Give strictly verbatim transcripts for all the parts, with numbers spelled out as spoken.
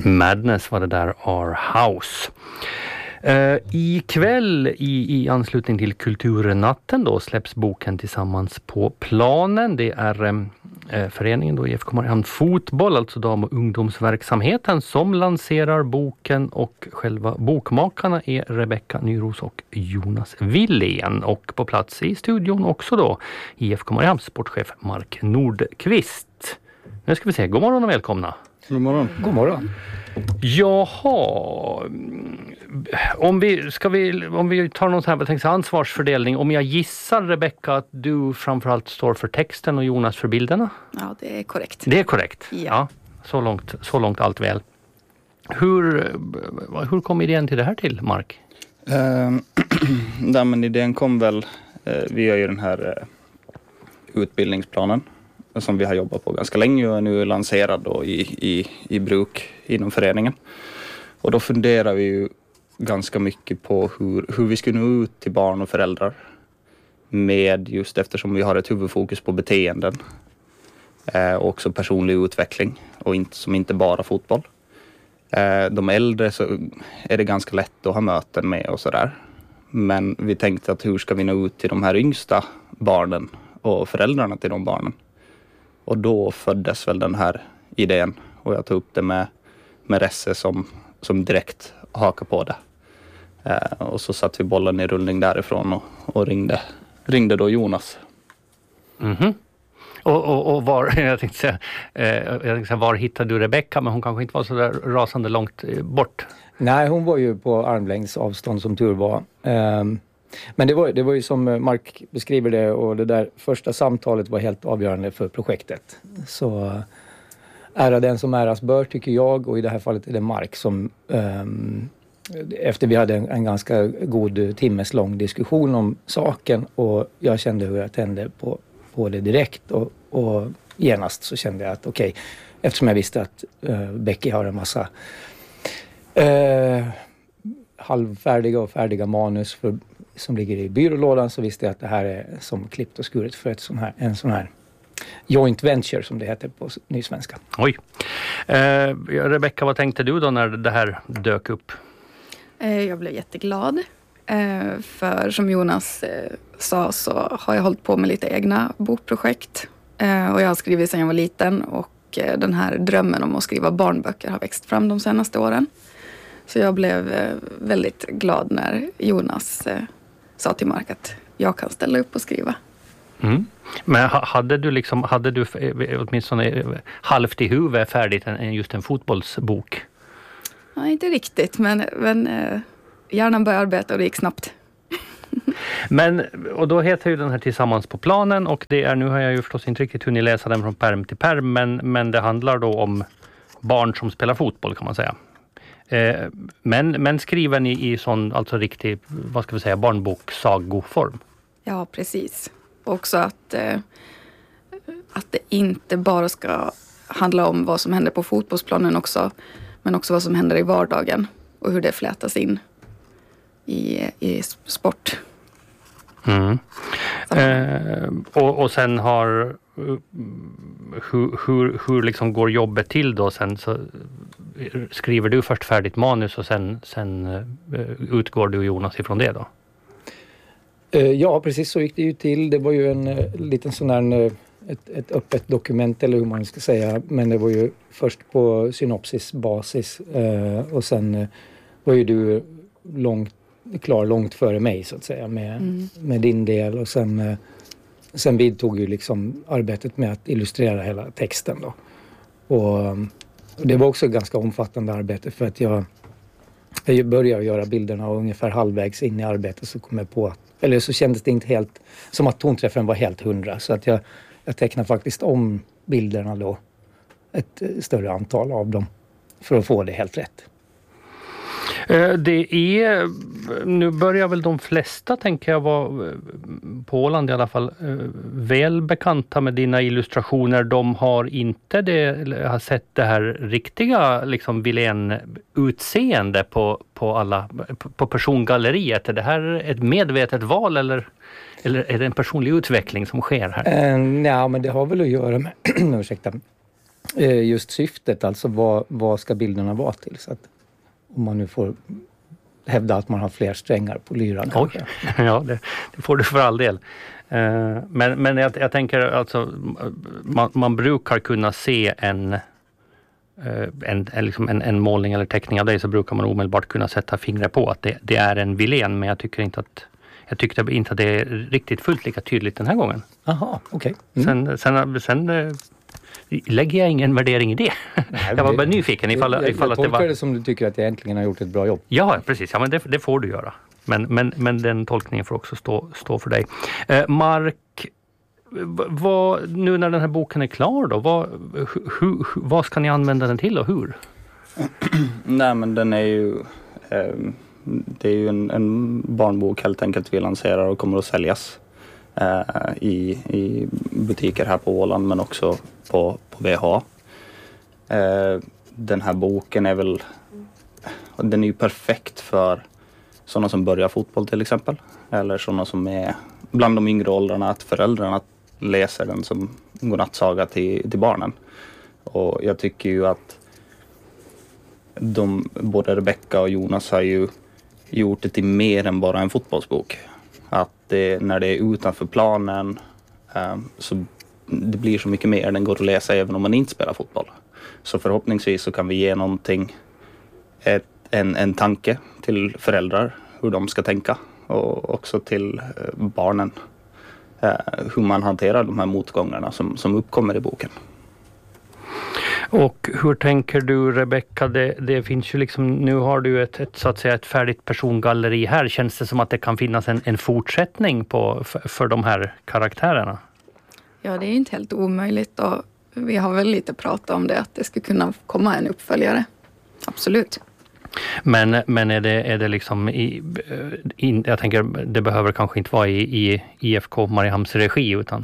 Madness var det där, Our House. Uh, I kväll i, i anslutning till Kulturnatten då släpps boken Tillsammans på planen. Det är um, uh, föreningen då I F K Mariehamn Fotboll, alltså dam- och ungdomsverksamheten, som lanserar boken, och själva bokmakarna är Rebecka Nyros och Jonas Willén, och på plats i studion också då I F K Mariehamns sportchef Mark Nordqvist. Nu ska vi se, god morgon och välkomna. God morgon. God morgon. Jaha, om vi, ska vi, om vi tar någon sån här tänks, ansvarsfördelning, om jag gissar, Rebecka, att du framförallt står för texten och Jonas för bilderna? Ja, det är korrekt. Det är korrekt, ja. Ja. Så långt, så långt allt väl. Hur, hur kom idén till det här till, Mark? Uh, nej, men idén kom väl, uh, vi gör ju den här uh, utbildningsplanen som vi har jobbat på ganska länge och är nu lanserad då i, i, i bruk inom föreningen. Och då funderar vi ju ganska mycket på hur, hur vi ska nå ut till barn och föräldrar, med just eftersom vi har ett huvudfokus på beteenden eh, och också personlig utveckling, och inte, som inte bara fotboll. Eh, de äldre så är det ganska lätt att ha möten med och sådär. Men vi tänkte att hur ska vi nå ut till de här yngsta barnen och föräldrarna till de barnen? Och då föddes väl den här idén, och jag tog upp det med, med Resse som, som direkt hakade på det. Eh, och så satt vi bollen i rullning därifrån och, och ringde, ringde då Jonas. Mhm. Och, och, och var, jag tänkte säga, eh, jag tänkte säga, var hittade du Rebecka, men hon kanske inte var så där rasande långt bort. Nej, hon var ju på armlängds avstånd som tur var. Um, men det var, det var ju som Mark beskriver det, och det där första samtalet var helt avgörande för projektet. Så ära den som äras bör, tycker jag, och i det här fallet är det Mark som um, efter vi hade en, en ganska god timmes lång diskussion om saken, och jag kände hur jag tände på, på det direkt, och, och genast så kände jag att okej, okay, eftersom jag visste att uh, Becky har en massa uh, halvfärdiga och färdiga manus för, som ligger i byrålådan, så visste jag att det här är som klippt och skuret för ett sån här, en sån här joint venture som det heter på nysvenska. Oj. Eh, Rebecka, vad tänkte du då när det här dök upp? Jag blev jätteglad. För som Jonas sa så har jag hållit på med lite egna bokprojekt. Och jag har skrivit sedan jag var liten, och den här drömmen om att skriva barnböcker har växt fram de senaste åren. Så jag blev väldigt glad när Jonas sa till Mark att jag kan ställa upp och skriva. Mm. Men hade du liksom, hade du åtminstone halvt i huvudet färdigt en, just en fotbollsbok? Ja, inte riktigt, men, men hjärnan började arbeta och det gick snabbt. Men, och då heter ju den här Tillsammans på planen, och det är, nu har jag ju förstås inte riktigt hunnit läsa den från perm till perm, men, men det handlar då om barn som spelar fotboll, kan man säga. Eh, men, men skriven i, i sån, alltså riktig, vad ska vi säga, barnboksagoform. Ja, precis. Också att, eh, att det inte bara ska handla om vad som händer på fotbollsplanen också, men också vad som händer i vardagen och hur det flätas in i, i sport. Mm. Eh, och, och sen har hur, hur, hur liksom går jobbet till då? Sen så skriver du först färdigt manus och sen, sen uh, utgår du, Jonas, ifrån det då? Uh, ja, precis så gick det ju till. Det var ju en uh, liten sån här uh, ett, ett öppet dokument, eller hur man ska säga, men det var ju först på synopsisbasis uh, och sen uh, var ju du långt klar långt före mig, så att säga, med, mm. med din del, och sen uh, sen vidtog ju liksom arbetet med att illustrera hela texten då. Och, och det var också ett ganska omfattande arbete, för att jag, jag började göra bilderna och ungefär halvvägs in i arbetet så kom jag på att, eller så kändes det inte helt som att tonträffen var helt hundra, så att jag, jag tecknade faktiskt om bilderna då, ett större antal av dem, för att få det helt rätt. Det är, nu börjar väl de flesta, tänker jag, vara på Åland i alla fall, väl bekanta med dina illustrationer. De har inte det, har sett det här riktiga liksom Willén-utseende på, på alla, på persongalleriet. Är det här ett medvetet val, eller, eller är det en personlig utveckling som sker här? Uh, ja, men det har väl att göra med ursäkta, eh, just syftet, alltså vad, vad ska bilderna vara till? Så att om man nu får hävda att man har fler strängar på lyran. Oj, ja det, det får du för all del. Uh, men men jag, jag tänker alltså, man, man brukar kunna se en, uh, en, en, liksom en, en målning eller teckning av dig, så brukar man omedelbart kunna sätta fingret på att det, det är en Wilén, men jag tycker inte att jag tyckte inte att det är riktigt fullt lika tydligt den här gången. Aha, okej. Okay. Sen, Mm. sen, sen uh, lägger jag ingen värdering i det. Nej, jag var bara nyfiken ifall, jag, jag, ifall jag att det var... det som du tycker att jag äntligen har gjort ett bra jobb. Ja, precis. Ja, men det, det får du göra. Men, men, men den tolkningen får också stå, stå för dig. Eh, Mark, vad, nu när den här boken är klar då, vad, hu, vad ska ni använda den till och hur? Nej, men den är ju eh, det är ju en, en barnbok helt enkelt vi lanserar och kommer att säljas eh, i, i butiker här på Åland, men också på, på V H. Eh, den här boken är väl den är ju perfekt för sådana som börjar fotboll till exempel. Eller sådana som är bland de yngre åldrarna, att föräldrarna läser den som godnattsaga till, till barnen. Och jag tycker ju att de, både Rebecka och Jonas har ju gjort det till mer än bara en fotbollsbok. Att det, när det är utanför planen eh, så det blir så mycket mer. Den går att läsa även om man inte spelar fotboll. Så förhoppningsvis så kan vi ge någonting, ett, en, en tanke till föräldrar hur de ska tänka, och också till eh, barnen eh, hur man hanterar de här motgångarna som, som uppkommer i boken. Och hur tänker du, Rebecka? Det, det finns ju liksom, nu har du ett, ett, så att säga, ett färdigt persongalleri här. Känns det som att det kan finnas en, en fortsättning på, för, för de här karaktärerna? Ja, det är inte helt omöjligt, och vi har väl lite pratat om det, att det skulle kunna komma en uppföljare. Absolut. Men, men är det, är det liksom i, in, jag tänker det behöver kanske inte vara i, i I F K Mariehamns regi, utan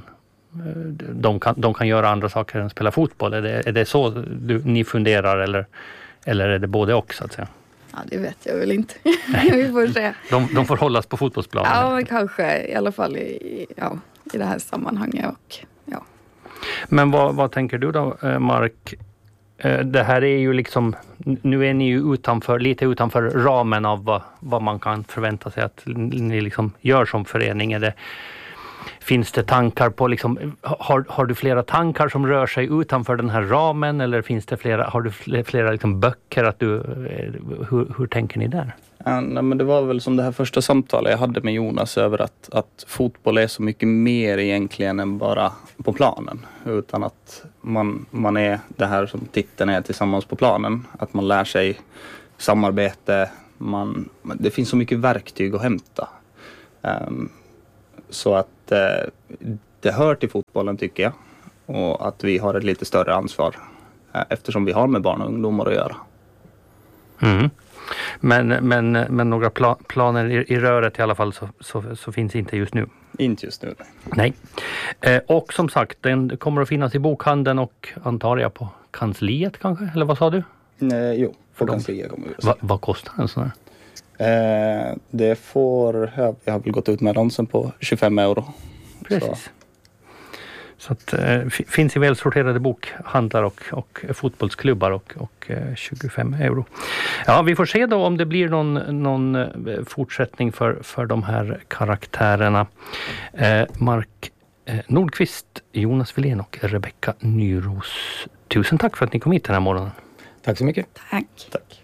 de kan, de kan göra andra saker än spela fotboll. Är det, är det så du, ni funderar, eller, eller är det både och, så att säga? Ja, det vet jag väl inte. Vi får se. De, de får hållas på fotbollsplanen. Ja, men kanske i alla fall i, ja, i det här sammanhanget. Och, ja. Men vad, vad tänker du då, Mark? Det här är ju liksom, nu är ni ju utanför, lite utanför ramen av vad, vad man kan förvänta sig att ni liksom gör som förening. Är det, finns det tankar på liksom, har, har du flera tankar som rör sig utanför den här ramen, eller finns det flera, har du flera, flera liksom böcker att du, hur, hur tänker ni där? Ja, nej, men det var väl som det här första samtalet jag hade med Jonas över att, att fotboll är så mycket mer egentligen än bara på planen. Utan att man, man är det här som titeln är, tillsammans på planen. Att man lär sig samarbete. Man, det finns så mycket verktyg att hämta. Um, så att uh, det hör till fotbollen, tycker jag. Och att vi har ett lite större ansvar uh, eftersom vi har med barn och ungdomar att göra. Mm. Men, men, men några pla- planer i, i röret i alla fall så, så, så finns inte just nu. Inte just nu. Nej. Eh, och som sagt, den kommer att finnas i bokhandeln och antar jag på kansliet kanske? Eller vad sa du? Nej, jo, på För kansliet kommer vi. Va, vad kostar en sån här? Eh, det får, jag har väl gått ut med annonsen på tjugofem euro. Precis. Så. Så att, eh, f- finns i välsorterade bokhandlar och, och fotbollsklubbar och, och eh, tjugofem euro. Ja, vi får se då om det blir någon, någon eh, fortsättning för, för de här karaktärerna. Eh, Mark eh, Nordqvist, Jonas Wilén och Rebecka Nyros. Tusen tack för att ni kom hit den här morgonen. Tack så mycket. Tack. Tack.